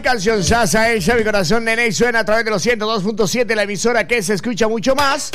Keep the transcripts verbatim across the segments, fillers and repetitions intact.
canción sasa ella, mi corazón nene, suena a través de los ciento dos punto siete, la emisora que se escucha mucho más.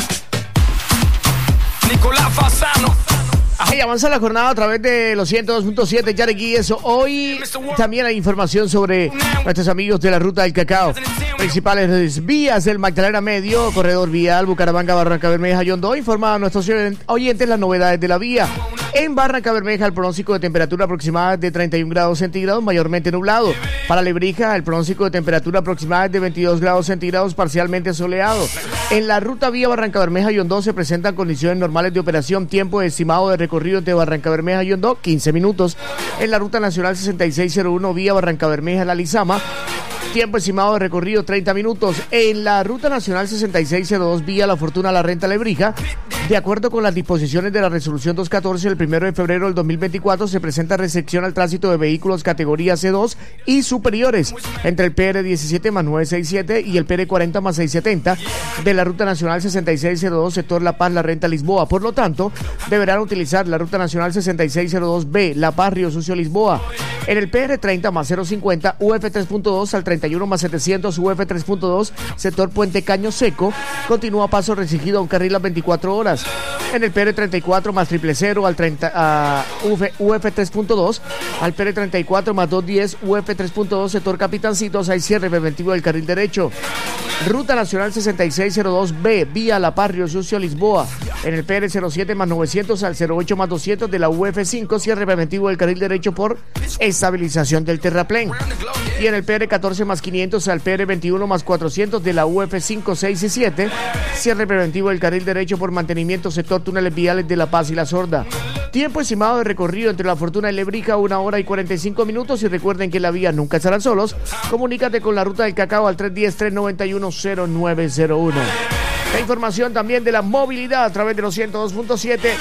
Nicolás Fasano. Hey, avanza la jornada a través de los ciento dos punto siete, Yarek eso. Hoy también hay información sobre nuestros amigos de la Ruta del Cacao. Principales vías del Magdalena Medio, corredor vial, Bucaramanga, Barranca Bermeja, Yondó. Informa a nuestros oyentes las novedades de la vía. En Barranca Bermeja, el pronóstico de temperatura aproximada de treinta y un grados centígrados, mayormente nublado. Para Lebrija, el pronóstico de temperatura aproximada de veintidós grados centígrados, parcialmente soleado. En la ruta vía Barranca Bermeja, Yondó, se presentan condiciones normales de operación. Tiempo estimado de recorrido entre Barranca Bermeja y Yondó, quince minutos. En la ruta nacional sesenta y seis cero uno, vía Barranca Bermeja, La Lizama, tiempo estimado de recorrido treinta minutos. En la ruta nacional sesenta y seis cero dos, vía La Fortuna, La Renta, Lebrija, de acuerdo con las disposiciones de la resolución doscientos catorce, el primero de febrero del dos mil veinticuatro se presenta restricción al tránsito de vehículos categoría C dos y superiores entre el P R diecisiete más novecientos sesenta y siete y el P R cuarenta más seiscientos setenta de la ruta nacional sesenta y seis cero dos, sector La Paz, La Renta, Lisboa. Por lo tanto, deberán utilizar la ruta nacional sesenta y seis cero dos B, La Paz, Río Sucio, Lisboa. En el P R treinta más cero cincuenta, U F tres punto dos al treinta y uno más setecientos, U F tres punto dos, sector Puente Caño Seco, continúa paso restringido a un carril las veinticuatro horas. En el P R treinta y cuatro más triple cero al treinta, uh, U F tres punto dos, al P R treinta y cuatro más doscientos diez, U F tres punto dos, sector Capitancitos, hay cierre preventivo del carril derecho. Ruta nacional sesenta y seis cero dos B, vía La Paz, Río Sucio, Lisboa. En el P R cero siete más novecientos al cero ocho más doscientos de la U F cinco, cierre preventivo del carril derecho por estabilización del terraplén. Y en el P R catorce más quinientos al P R veintiuno más cuatrocientos de la U F cinco, seis y siete, cierre preventivo del carril derecho por mantenimiento sector túneles viales de La Paz y La Sorda. Tiempo estimado de recorrido entre La Fortuna y Lebrija, una hora y cuarenta y cinco minutos. Y recuerden que la vía nunca estarán solos. Comunícate con la Ruta del Cacao al tres uno cero, tres nueve uno, cero nueve cero uno. La información también de la movilidad a través de los ciento dos punto siete,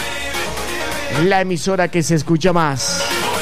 la emisora que se escucha más.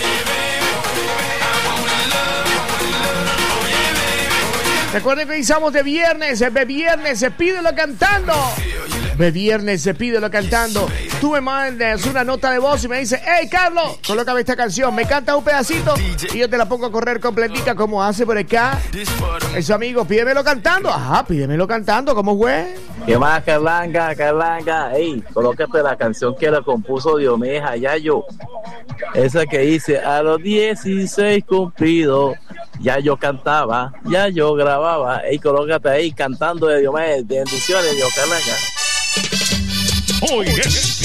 Recuerden que iniciamos de viernes, de viernes, se pídelo cantando. De viernes, se pídelo cantando. Tú me mandas una nota de voz y me dices, hey Carlos, colócame esta canción, me canta un pedacito y yo te la pongo a correr completica como hace por acá. Eso amigo, pídemelo cantando. Ajá, pídemelo cantando, ¿cómo fue? ¿Qué más, Carlanga, Carlanga? Ey, colócate la canción que la compuso Diomedes Yayo. Esa que dice, a los dieciséis cumplidos, ya yo cantaba, ya yo grababa. Ey, colócate ahí cantando de Diomedes. Bendiciones, Dios, Carlanga. Hoy es